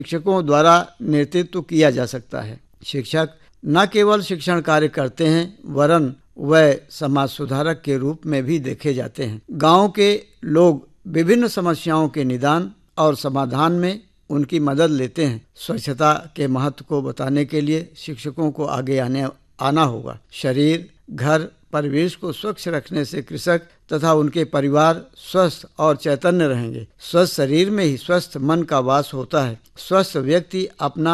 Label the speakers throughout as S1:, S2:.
S1: शिक्षकों द्वारा नेतृत्व किया जा सकता है। शिक्षक न केवल शिक्षण कार्य करते हैं वरन वह समाज सुधारक के रूप में भी देखे जाते हैं। गांव के लोग विभिन्न समस्याओं के निदान और समाधान में उनकी मदद लेते हैं। स्वच्छता के महत्व को बताने के लिए शिक्षकों को आगे आना होगा। शरीर, घर, परिवेश को स्वच्छ रखने से कृषक तथा उनके परिवार स्वस्थ और चैतन्य रहेंगे। स्वस्थ शरीर में ही स्वस्थ मन का वास होता है। स्वस्थ व्यक्ति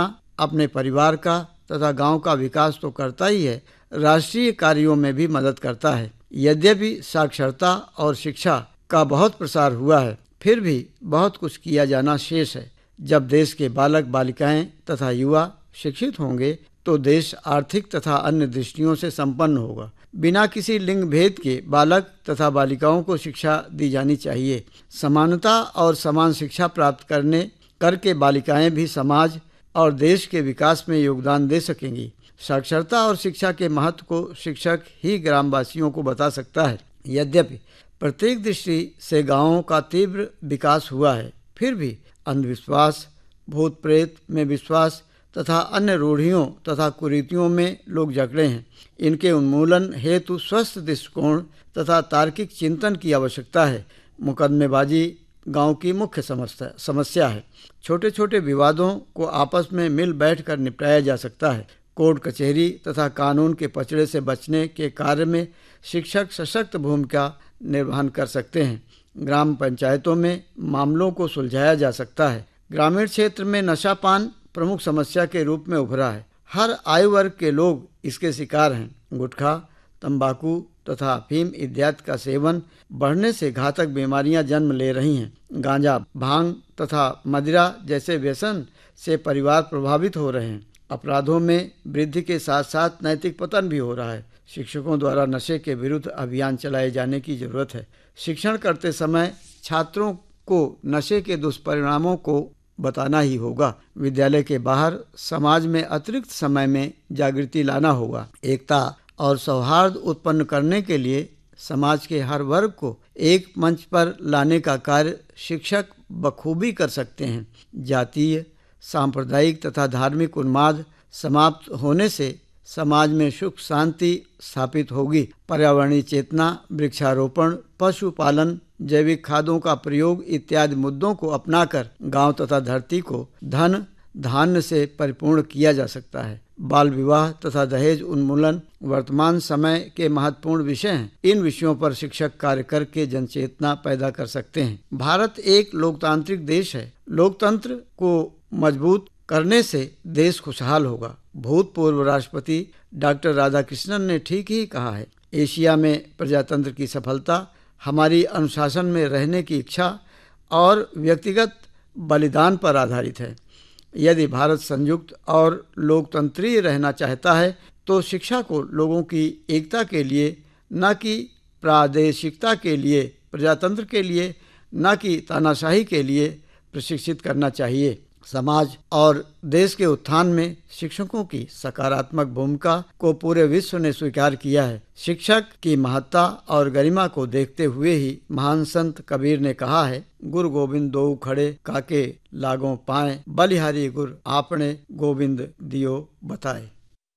S1: अपने परिवार का तथा गांव का विकास तो करता ही है, राष्ट्रीय कार्यों में भी मदद करता है। यद्यपि साक्षरता और शिक्षा का बहुत प्रसार हुआ है, फिर भी बहुत कुछ किया जाना शेष है। जब देश के बालक बालिकाएं तथा युवा शिक्षित होंगे तो देश आर्थिक तथा अन्य दृष्टियों से संपन्न होगा। बिना किसी लिंग भेद के बालक तथा बालिकाओं को शिक्षा दी जानी चाहिए। समानता और समान शिक्षा प्राप्त करके बालिकाएं भी समाज और देश के विकास में योगदान दे सकेंगी। साक्षरता और शिक्षा के महत्व को शिक्षक ही ग्रामवासियों को बता सकता है। यद्यपि प्रत्येक दृष्टि से गांवों का तीव्र विकास हुआ है, फिर भी अंधविश्वास, भूत प्रेत में विश्वास तथा अन्य रूढ़ियों तथा कुरीतियों में लोग जकड़े हैं। इनके उन्मूलन हेतु स्वस्थ दृष्टिकोण तथा तार्किक चिंतन की आवश्यकता है। मुकदमेबाजी गांव की मुख्य समस्या है। छोटे छोटे विवादों को आपस में मिल बैठकर निपटाया जा सकता है। कोर्ट कचहरी तथा कानून के पचड़े से बचने के कार्य में शिक्षक सशक्त भूमिका निर्वहन कर सकते हैं। ग्राम पंचायतों में मामलों को सुलझाया जा सकता है। ग्रामीण क्षेत्र में नशापान प्रमुख समस्या के रूप में उभरा है। हर आयु वर्ग के लोग इसके शिकार हैं। गुटखा, तंबाकू तथा अफीम इत्यादि का सेवन बढ़ने से घातक बीमारियां जन्म ले रही हैं। गांजा, भांग तथा मदिरा जैसे व्यसन से परिवार प्रभावित हो रहे हैं। अपराधों में वृद्धि के साथ साथ नैतिक पतन भी हो रहा है। शिक्षकों द्वारा नशे के विरुद्ध अभियान चलाए जाने की जरूरत है। शिक्षण करते समय छात्रों को नशे के दुष्परिणामों को बताना ही होगा। विद्यालय के बाहर समाज में अतिरिक्त समय में जागृति लाना होगा। एकता और सौहार्द उत्पन्न करने के लिए समाज के हर वर्ग को एक मंच पर लाने का कार्य शिक्षक बखूबी कर सकते हैं। जातीय, सांप्रदायिक तथा धार्मिक उन्माद समाप्त होने से समाज में सुख शांति स्थापित होगी। पर्यावरणीय चेतना, वृक्षारोपण, पशुपालन, जैविक खादों का प्रयोग इत्यादि मुद्दों को अपनाकर गांव तथा धरती को धन धान्य से परिपूर्ण किया जा सकता है। बाल विवाह तथा दहेज उन्मूलन वर्तमान समय के महत्वपूर्ण विषय हैं। इन विषयों पर शिक्षक कार्य करके जनचेतना पैदा कर सकते हैं। भारत एक लोकतांत्रिक देश है। लोकतंत्र को मजबूत करने से देश खुशहाल होगा। भूतपूर्व राष्ट्रपति डॉक्टर राधाकृष्णन ने ठीक ही कहा है, एशिया में प्रजातंत्र की सफलता हमारी अनुशासन में रहने की इच्छा और व्यक्तिगत बलिदान पर आधारित है। यदि भारत संयुक्त और लोकतंत्रीय रहना चाहता है तो शिक्षा को लोगों की एकता के लिए, न कि प्रादेशिकता के लिए, प्रजातंत्र के लिए, न कि तानाशाही के लिए प्रशिक्षित करना चाहिए। समाज और देश के उत्थान में शिक्षकों की सकारात्मक भूमिका को पूरे विश्व ने स्वीकार किया है। शिक्षक की महत्ता और गरिमा को देखते हुए ही महान संत कबीर ने कहा है, गुरु गोविंद दो खड़े काके लागों पाए, बलिहारी गुरु आपने गोविंद दियो बताए।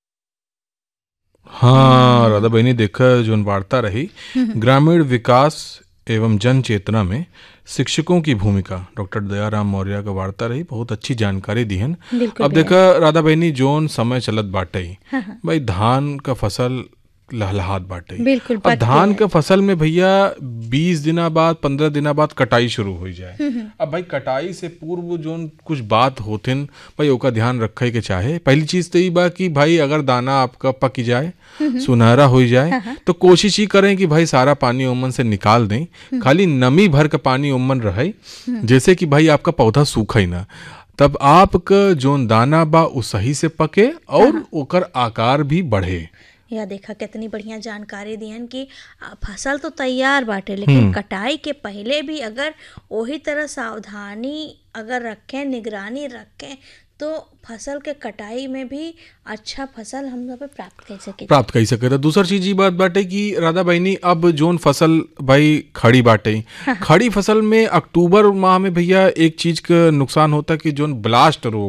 S2: हाँ राधा बहनी, देखा जो वार्ता रही ग्रामीण विकास एवं जन चेतना में शिक्षकों की भूमिका, डॉक्टर दयाराम मौर्य का वार्ता रही, बहुत अच्छी जानकारी दी है। अब देखा राधा बहनी, जोन समय चलत बाटे भाई, धान का फसल लहलहात बाटे। अब धान के फसल में भैया 20 दिना बाद 15 दिना बाद कटाई शुरू हो जाए। अब भाई कटाई से पूर्व जो कुछ बात होतिन भाई ओका ध्यान रखे के चाहे। पहली चीज तो ये बा कि भाई अगर दाना आपका पक जाए, सुनहरा हो जाए, तो कोशिश ही करें कि भाई सारा पानी ओमन से निकाल दें, खाली नमी भर का पानी ओमन रहे, जैसे कि भाई आपका पौधा सूखा ही ना। तब आपका जोन दाना बा वो सही से पके और ओकर आकार भी बढ़े।
S3: या देखा कितनी बढ़िया जानकारी दियन कि फसल तो तैयार बाटे, लेकिन कटाई के पहले भी अगर वही तरह सावधानी अगर रखें, निगरानी रखें, तो फसल के कटाई में भी अच्छा फसल हम लोग
S2: प्राप्त कर सके। दूसर चीज ये बात बाटे कि राधा बहनी अब जोन फसल भाई खड़ी बाटे, खड़ी फसल में अक्टूबर माह में भैया एक चीज का नुकसान होता कि जोन ब्लास्ट रोग